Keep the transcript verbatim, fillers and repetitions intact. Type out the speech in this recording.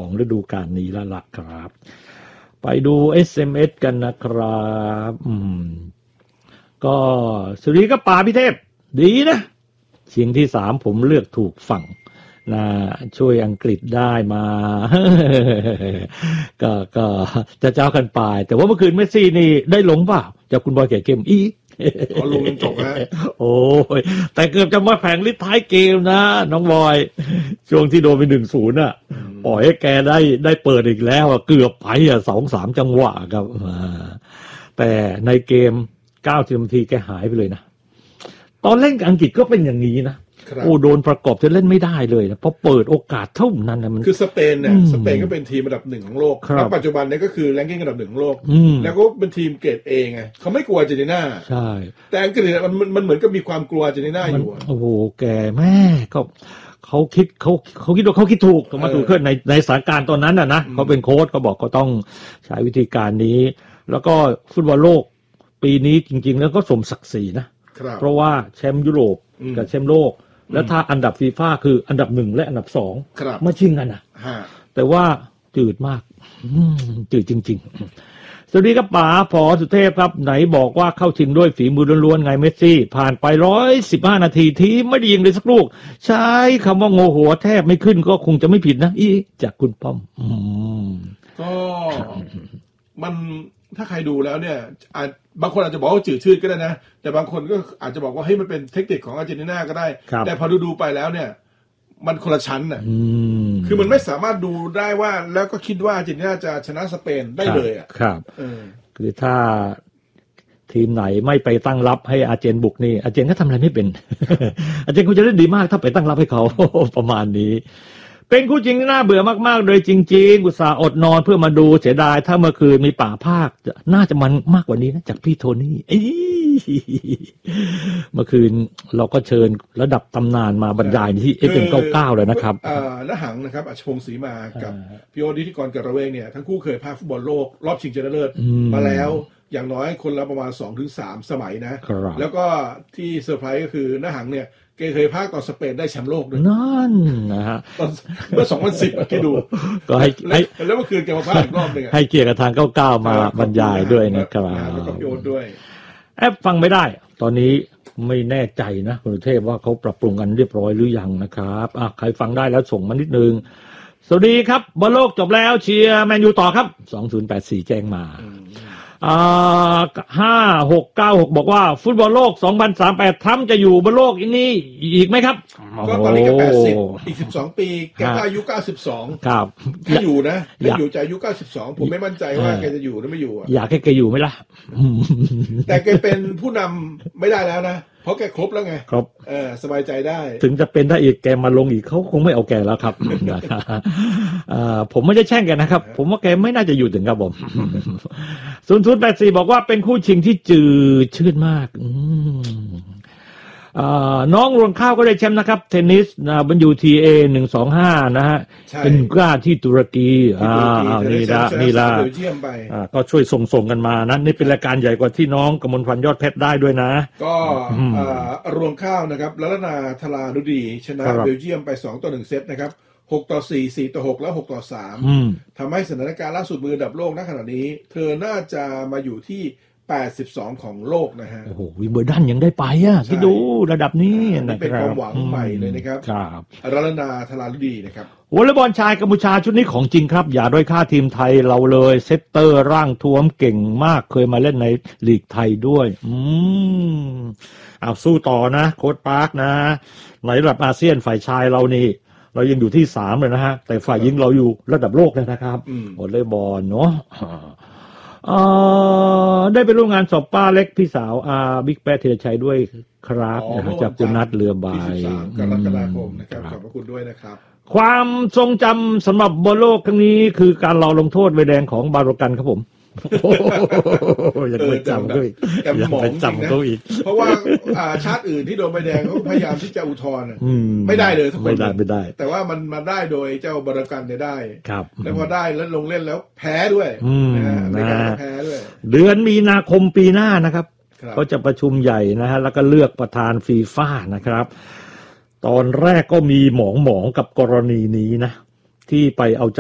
ของฤดูกาลนี้แล้วล่ะครับไปดู เอส เอ็ม เอส กันนะครับอืมก็สวัสดีครับป๋าพี่เทพดีนะเสียงที่สามผมเลือกถูกฝั่งนะช่วยอังกฤษได้มา ก็ก็จะเจ้ากันไปแต่ว่าเมื่อคืนเมสซี่นี่ได้ลงเปล่าจากคุณบอยแก่เกมอีอ๋อลงจนจบนะโอ้ยแต่เกือบจะมาแผงลิท้ายเกมนะน้องบอยช่วงที่โดนไป หนึ่งศูนย์ อ่ะปล่อยให้แกได้ได้เปิดอีกแล้วอ่ะเกือบไปอ่ะ สองสาม จังหวะครับแต่ในเกมเก้าสิบนาทีแกหายไปเลยนะตอนเล่นกับอังกฤษก็เป็นอย่างนี้นะโอ้โดนประกอบจะเล่นไม่ได้เลยนะเพราะเปิดโอกาสเท่านั้นนะมันคือสเปนเนี่ยสเปนก็เป็นทีมอันดับหนึ่งของโลกณปัจจุบันนี้ก็คือแรงกิ้งอันดับหนึ่งของโลกแล้วก็เป็นทีมเกรดเอไงเขาไม่กลัวอาร์เจนตินาใช่แต่อังกฤษมันมันเหมือนกับมีความกลัวอาร์เจนตินาอยู่โอ้โหแกแม่ก็เขาคิดเขาเขาคิดว่าเขาคิดถูกมาถูกขึ้นในในสถานการณ์ตอนนั้นน่ะนะเขาเป็นโค้ชเขาบอกก็ต้องใช้วิธีการนี้แล้วก็ฟุตบอลโลกปีนี้จริงๆแล้วก็สมศักดิ์ศรีนะเพราะว่าแชมป์ยุโรปกับแชมป์โลกแล้วถ้าอันดับฟีฟ่าคืออันดับหนึ่งและอันดับสองมาชิงกันนะแต่ว่าจืดมากจืดจริงๆสวัสดีครับป๋าผอสุเทพครับไหนบอกว่าเข้าชิงด้วยฝีมือล้วนๆไงเมสซี่ผ่านไปร้อยสิบห้านาทีทีไม่ได้ยิงเลยสักลูกใช้คำว่าโง่หัวแทบไม่ขึ้นก็คงจะไม่ผิดนะอีจากคุณป้อมก็มันถ้าใครดูแล้วเนี่ยบางคนอาจจะบอกว่าจืดชืดก็ได้นะแต่บางคนก็อาจจะบอกว่าให้มันเป็นเทคนิคของอาร์เจนตินาก็ได้แต่พอดูดูไปแล้วเนี่ยมันคนละชั้นน่ะคือมันไม่สามารถดูได้ว่าแล้วก็คิดว่าอาร์เจนตินาจะชนะสเปนได้เลยอ่ะครับคือถ้าทีมไหนไม่ไปตั้งรับให้อาร์เจนบุกนี่อาร์เจนก็ทำอะไรไม่เป็น อาร์เจนคงจะเล่นดีมากถ้าไปตั้งรับให้เขา ประมาณนี้เป็นคู่จริงที่น่าเบื่อมากๆเลยจริงๆอุตส่าห์อดนอนเพื่อมาดูเสียดายถ้าเมื่อคืนมีป่าภาคน่าจะมันมากกว่านี้นะจากพี่โทนี่เมื่อคืนเราก็เชิญระดับตำนานมาบรรยายที่ เอฟ เอ็ม เก้าสิบเก้าเลยนะครับอ่าณหังนะครับอัชพงศ์ศรีมากับพี่โอดิธิกรกระเวงเนี่ยทั้งคู่เคยพาฟุตบอลโลกรอบชิงชนะเลิศมาแล้วอย่างน้อยคนละประมาณ สองถึงสาม สมัยนะแล้วก็ที่เซอร์ไพรส์ก็คือณหังเนี่ยแกเคยพากตอนสเปนได้แชมป์โลกด้วยนั่นนะฮะตอนเมื่อสองพันสิบอ่ะแกดูก็ให้แล้วเมื่อคืนแกมาพากอีกรอบนึงให้เกียรติกับทางเก้าสิบเก้ามาบรรยายด้วยนะครับแล้วก็พี่โอ๊ตด้วยแอปฟังไม่ได้ตอนนี้ไม่แน่ใจนะคุณเทพว่าเขาปรับปรุงกันเรียบร้อยหรือยังนะครับอ่ะใครฟังได้แล้วส่งมานิดนึงสวัสดีครับบอลโลกจบแล้วเชียร์แมนยูต่อครับสองศูนย์แปดสี่แจ้งมาอ่าห้าหกเก้าหกบอกว่าฟุตบอลโลกสองพันสามสิบแปดทรัมป์จะอยู่บนโลกอีกนี้อีกไหมครับก็ตอนนี้ก็แปดสิบอีกสิบสองปีแกก็อายุเก้าสิบสองครับถ้าอยู่นะถ้าอยู่จะอายุเก้าสิบสองผมไม่มั่นใจว่าแกจะอยู่หรือไม่อยู่อ่ะอยากให้แกอยู่ไหมล่ะแต่แกเป็นผู้นำไม่ได้แล้วนะเพราะแกครบแล้วไงครบเออสบายใจได้ถึงจะเป็นได้อีกแกมาลงอีกเขาคงไม่เอาแกแล้วครับผมไม่ได้แช่งแกนะครับผมว่าแกไม่น่าจะอยู่ถึงครับผมศูนย์ ศูนย์ แปด สี่บอกว่าเป็นคู่ชิงที่จืดชืดมากน้องรวงข้าวก็ได้แชมป์นะครับเทนนิสนะบรรยูทีเอหนึ่งสองห้านะฮะเป็นกล้าที่ตุรกีอ่านี่ละนี่ละก็ช่วยส่งส่งกันมานะนี่เป็นรายการใหญ่กว่าที่น้องกมลพันธ์ยอดเพชรได้ด้วยนะก็รวงข้าวนะครับลัลนาธรานุดีชนะเบลเยียมไปสองต่อหนึ่งเซตนะครับหกต่อสี่ สี่ต่อหกและหกต่อสามทำให้สถานการณ์ล่าสุดมืออันดับโลกณขณะนี้เธอน่าจะมาอยู่ที่แปดสิบสองของโลกนะฮะโอ้โหวิมเบิลดันยังได้ไปอ่ะที่ดูระดับนี้นะเป็นความหวังใหม่เลยนะครับครับรัลนาธรานุดีนะครับวอลเลย์บอลชายกัมพูชาชุดนี้ของจริงครับอย่าด้อยค่าทีมไทยเราเลยเซตเตอร์ร่างท้วมเก่งมากเคยมาเล่นในลีกไทยด้วยอืมเอาสู้ต่อนะโค้ชปาร์คนะในระดับอาเซียนฝ่ายชายเรานี่เรายังอยู่ที่สามเลยนะฮะแต่ฝ่ายหญิงเราอยู่ระดับโลกเลยนะครับวอลเลย์บอลเนาะได้ไปร่วมงานศพป้าเล็กพี่สาวอาบิ๊กแป๊ะธีรชัยด้วยครับจากคุณนัทเรือใบกรกฎาคมนะครับขอบพระคุณด้วยนะครับความทรงจำสำหรับบอลโลกครั้งนี้คือการรอลงโทษใบแดงของบาโรกันครับผมยังไม่จำด้วยยังไม่จำด้วยเพราะว่าชาติอื่นที่โดนใบแดงเขาพยายามที่จะอุทธรณ์ไม่ได้เลยทุกคนไม่ได้ไม่ได้แต่ว่ามันมาได้โดยเจ้าบาโรกันได้ครับแล้วพอได้แล้วลงเล่นแล้วแพ้ด้วยนะฮะแพ้ด้วยเดือนมีนาคมปีหน้านะครับเขาจะประชุมใหญ่นะฮะแล้วก็เลือกประธานฟีฟ่านะครับตอนแรกก็มีหมองหมองกับกรณีนี้นะที่ไปเอา